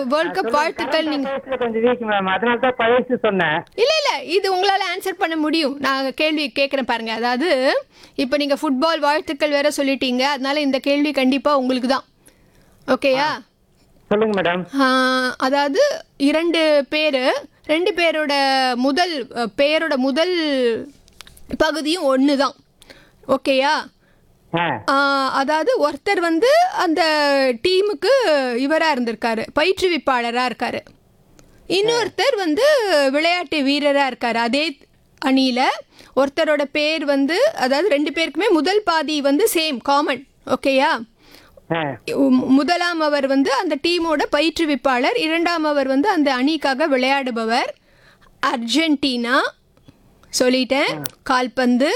World cup வாழ்த்துக்கள். நீங்க கொஞ்சம் வீக் மேம், அதனால தான் பழசு சொன்னேன். இல்ல இது உங்களால ஆன்சர் பண்ண முடியும். நான் கேள்வி கேட்குறேன் பாருங்க. அதாவது இப்போ நீங்க ஃபுட்பால் வாழ்த்துக்கள் வேற சொல்லிட்டீங்க, அதனால இந்த கேள்வி கண்டிப்பா உங்களுக்கு தான். ஓகேயா? சொல்லுங்க மேடம். அதாவது ரெண்டு பேரோட பெயரோட முதல் பகுதியும் ஒன்று தான். ஓகேயா? அதாவது ஒருத்தர் வந்து அந்த டீமுக்கு இவராக இருந்திருக்காரு, பயிற்றுவிப்பாளராக இருக்காரு. இன்னொருத்தர் வந்து விளையாட்டு வீரராக இருக்காரு. அதே அணியில் ஒருத்தரோட பேர் வந்து, அதாவது ரெண்டு பேருக்குமே முதல் பாதி வந்து சேம் காமன். ஓகேயா? முதலாம் அவர் வந்து அந்த டீமோட பயிற்றுவிப்பாளர், இரண்டாம் அவர் வந்து அந்த அணிக்காக விளையாடுபவர். அர்ஜென்டினா சொல்லிட்டேன், கால்பந்து.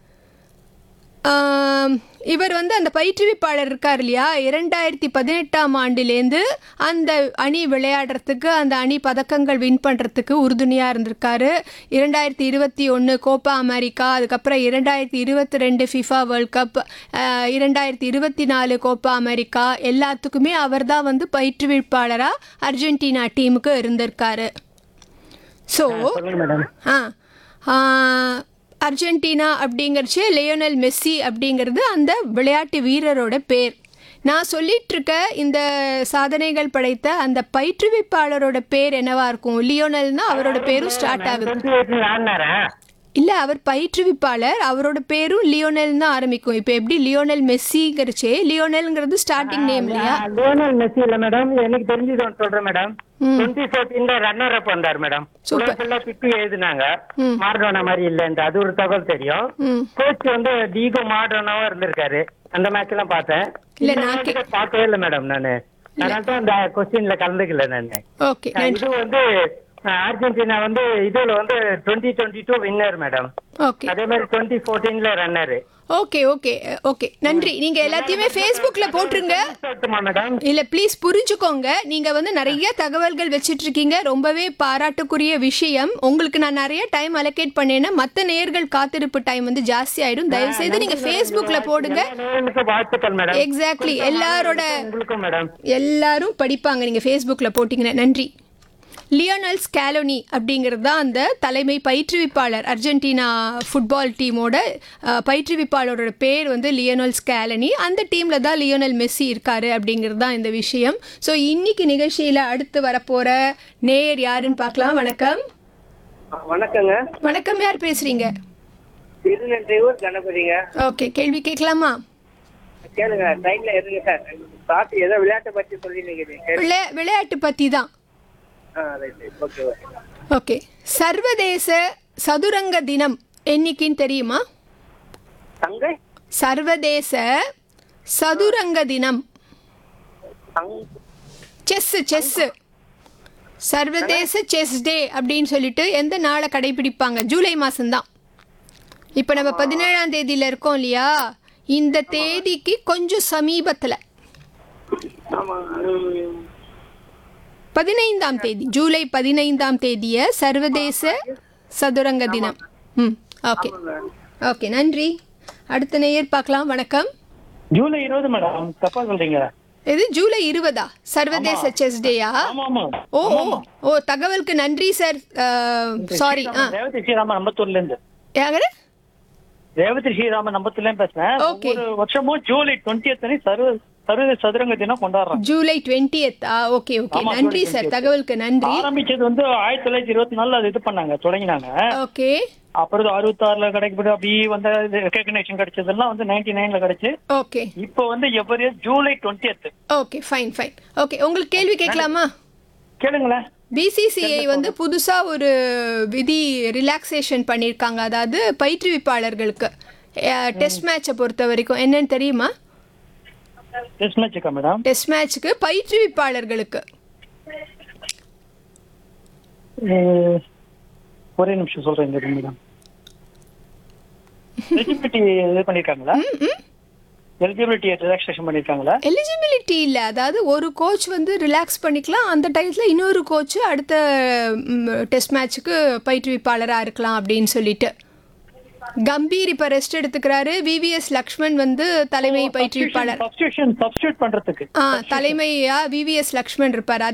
இவர் வந்து அந்த பயிற்றுவிப்பாளர் இருக்கார் இல்லையா, 2018ஆம் ஆண்டிலேருந்து அந்த அணி விளையாடுறதுக்கு, அந்த அணி பதக்கங்கள் வின் பண்ணுறதுக்கு உறுதுணையாக இருந்திருக்காரு. 2021 கோப்பா அமெரிக்கா, அதுக்கப்புறம் 2022 FIFA world cup, 2024 Koppa America, எல்லாத்துக்குமே அவர் தான் வந்து பயிற்றுவிப்பாளராக அர்ஜென்டினா டீமுக்கு இருந்திருக்காரு. ஸோ அர்ஜென்டினா அப்படிங்கிறச்சு லியோனல் மெஸ்ஸி அப்படிங்கிறது அந்த விளையாட்டு வீரரோட பேர். நான் சொல்லிட்டு இருக்க இந்த சாதனைகள் படைத்த அந்த பயிற்றுவிப்பாளரோட பேர் என்னவா இருக்கும்? லியோனல்னா அவரோட பேரும் ஸ்டார்ட் ஆகுது. இல்ல, அவர் பயிற்றுவிப்பாளர், அவரோட பேரும் லியோனல் தான் ஆரம்பிக்கும். இப்போ எப்படி லியோனல் மெஸ்ஸிங்கிறச்சே, லியோனல்ங்கிறது ஸ்டார்டிங் நேம் இல்லையா? லியோனல் மெஸ்ஸி இல்ல மேடம், எனக்கு தெரிஞ்சது சொல்றேன் மேடம். 2014 ரன்னர் அப் வந்தார் மேடம். உலகத்துல பிட்டு எழுதினாங்க, மார்டோனா மாதிரி இல்ல, அது ஒரு தகவல் தெரியும். கோச் வந்து டீகோ மார்டோனாவா இருந்திருக்காரு. அந்த மேட்ச் எல்லாம் பார்த்தேன். இல்ல நான் பார்க்கவே இல்லை மேடம் நானு, அதனால தான் அந்த கொஸ்டின்ல கலந்துக்கல நானு. ஓகே, இது வந்து அர்ஜென்டினா வந்து இதுல வந்து 2022 வின்னர் மேடம். ஓகே, அதே மாதிரி 2014 ரன்னர். ஓகே ஓகே ஓகே, நன்றி. நீங்க எல்லாத்தையுமே ஃபேஸ்புக்ல போட்டுருங்க. மேடம் இல்ல ப்ளீஸ் புரிஞ்சுக்கோங்க, நீங்க வந்து நிறைய தகவல்கள் வச்சிட்டு இருக்கீங்க, ரொம்பவே பாராட்டுக்குரிய விஷயம். உங்களுக்கு நான் நிறைய டைம் அலோகேட் பண்ணேன்னா மற்ற நேயர்கள் காத்திருப்பு டைம் வந்து ஜாஸ்தி ஆயிடும். தயவு செய்து நீங்க ஃபேஸ்புக்ல போடுங்க. வாழ்த்துக்கள் மேடம். எக்ஸாக்ட்லி, மேடம் எல்லாரும் படிப்பாங்க நீங்க ஃபேஸ்புக்ல போட்டீங்கன்னா. நன்றி. லியோனல் ஸ்காலோனி அப்படிங்கிறது தான் அந்த தலைமை பயிற்றுவிப்பாளர். அர்ஜென்டினா ஃபுட்பால் டீமோட பயிற்றுவிப்பாளரோட பேர் வந்து லியோனல் ஸ்காலோனி. அந்த டீமில் தான் லியோனல் மெஸ்ஸி இருக்காரு அப்படிங்கிறது தான் இந்த விஷயம். ஸோ இன்னைக்கு நிகழ்ச்சியில் அடுத்து வரப்போகிற நேயர் யாருன்னு பார்க்கலாம். வணக்கம். வணக்கங்க. வணக்கம், யார் பேசுறீங்க? கணபதிங்க. ஓகே, கேள்வி கேட்கலாமா? கேளுங்க, ட்ரெயின்ல இருங்க சார். பாத்து ஏதோ விளையாட்டை பத்தி சொல்லி விளையாட்டு பற்றி தான். ஓகே, சர்வதேச சதுரங்க தினம் என்னைக்குன்னு தெரியுமா? சர்வதேச சதுரங்க தினம், செஸ் சர்வதேச செஸ் டே அப்படின்னு சொல்லிட்டு எந்த நாளை கடைபிடிப்பாங்க? ஜூலை மாதம்தான். இப்போ நம்ம 17ஆம் தேதியில் இருக்கோம் இல்லையா, இந்த தேதிக்கு கொஞ்சம் சமீபத்தில் 15ஆம் தேதி, ஜூலை 15ஆம் தேதிய சர்வதேச சதுரங்க தினம். ஓகே ஓகே, நன்றி. அடுத்த நேயர் பார்க்கலாம். வணக்கம். ஜூலை 20 மேடம், தப்பா சொல்றீங்க. இது ஜூலை 20 சர்வதேச செஸ் டேயா? ஓ ஓ, தகவலுக்கு நன்றி சார். சாரி. ரேவதி ஸ்ரீராமன் அம்பத்தூர்ல இருந்து. யாரு? ரேவதி ஸ்ரீராமன் அம்பத்தூர்ல இருந்து பேசுறேன். ஒரு வருஷமும் ஜூலை 20 சர்வதேச சதுரங்க தினம் கொண்டாடுறோம். ஜூலை 20. ஓகே ஓகே, நன்றி சார், தகவலுக்கு நன்றி. ஆரம்பிச்சது வந்து 1924 அது இது பண்ணாங்க, தொடங்கினாங்க. ஓகே. அப்புறம் 66ல கிடைக்கப்பட்டு அப்படியே வந்து ரெகக்னேஷன் கிடைச்சதெல்லாம் வந்து 99ல கிடைச்சு. ஓகே. இப்போ வந்து எவ்வளவு July 20. Okay, fine fine. Okay, உங்களுக்கு கேள்வி கேட்கலாமா? கேளுங்களேன். பிசிசிஐ வந்து புதுசா ஒரு விதி ரிலாக்ஸேஷன் பண்ணியிருக்காங்க. அதாவது பயிற்றுவிப்பாளர்களுக்கு டெஸ்ட் மேட்சை பொறுத்த வரைக்கும் என்னன்னு தெரியுமா? Test மேட்சுக்கா madam? டெஸ்ட் மேட்சுக்கு பயிற்றுவிப்பாளர்களுக்கு ஒரே நிமிஷம் சொல்றேன் மேடம். எலிஜிபிலிட்டி இது பண்ணிருக்காங்களா? Eligibility relaxation பண்ணிருக்காங்களா? எலிஜிபிலிட்டி இல்ல, அதாவது ஒரு கோச் வந்து ரிலாக்ஸ் பண்ணிக்கலாம், அந்த டைத்துல இன்னொரு கோச் அடுத்த டெஸ்ட் மேட்சுக்கு பயிற்றுவிப்பாளரா இருக்கலாம் அப்படின்னு சொல்லிட்டு. கம்பீர் இப்ப ரெஸ்ட் எடுத்துக்கிறாரு. விவிஎஸ் லக்ஷ்மண் வந்து தலைமை பயிற்றுவிப்பாளர். சப்ஸ்டிட்யூட் பண்றதுக்கு தலைமையா விவிஎஸ் லக்ஷ்மண் இருப்பாரு.